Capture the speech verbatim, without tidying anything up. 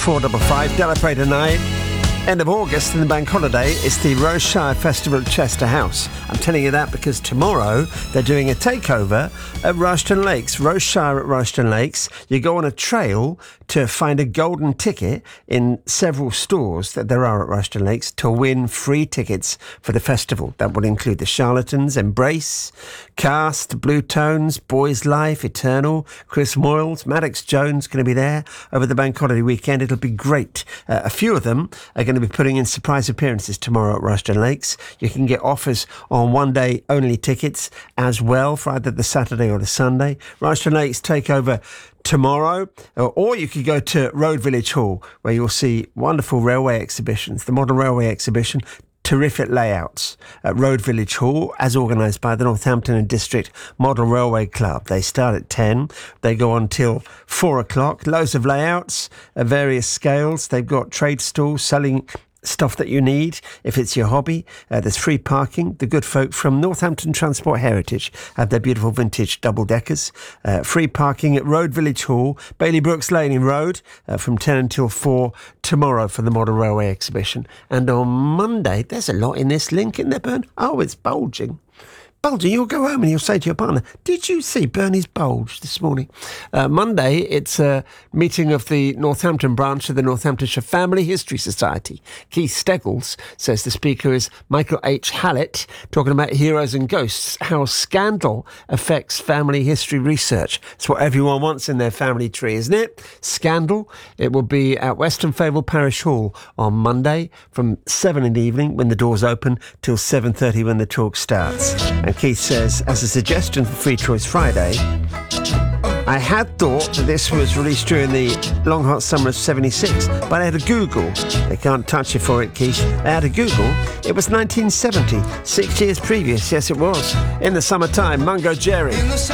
four five five. Delaprater night. End of August in the bank holiday, it's the Roseshire Festival at Chester House. I'm telling you that because tomorrow they're doing a takeover at Rushton Lakes. Roseshire at Rushton Lakes. You go on a trail to find a golden ticket in several stores that there are at Rushton Lakes to win free tickets for the festival. That will include the Charlatans, Embrace, Cast, Blue Tones, Boys Life, Eternal, Chris Moyles, Maddox Jones going to be there over the bank holiday weekend. It'll be great. Uh, a few of them are going to be putting in surprise appearances tomorrow at Rushton Lakes. You can get offers on one-day only tickets as well for either the Saturday or the Sunday. Rushton Lakes take over tomorrow, or you could go to Road Village Hall, where you'll see wonderful railway exhibitions. The Model Railway Exhibition, terrific layouts at Road Village Hall, as organised by the Northampton and District Model Railway Club. They start at ten, they go on till four o'clock. Loads of layouts at various scales. They've got trade stalls selling stuff that you need if it's your hobby. Uh, there's free parking. The good folk from Northampton Transport Heritage have their beautiful vintage double-deckers. Uh, free parking at Road Village Hall, Bailey Brooks Lane in Road, uh, from ten until four tomorrow for the Model Railway Exhibition. And on Monday, there's a lot in this link, isn't there, Bern? Oh, it's bulging. Bulging, you'll go home and you'll say to your partner, did you see Bernie's bulge this morning? Uh, Monday, it's a meeting of the Northampton branch of the Northamptonshire Family History Society. Keith Steggles says the speaker is Michael H. Hallett, talking about heroes and ghosts, how scandal affects family history research. It's what everyone wants in their family tree, isn't it? Scandal. It will be at Weston Favell Parish Hall on Monday from seven in the evening when the doors open till seven thirty when the talk starts. And Keith says, as a suggestion for Free Choice Friday, I had thought that this was released during the long hot summer of seventy-six, but I had a Google. They can't touch you for it, Keith. I had a Google. It was nineteen seventy, six years previous. Yes, it was. In the summertime, Mungo Jerry.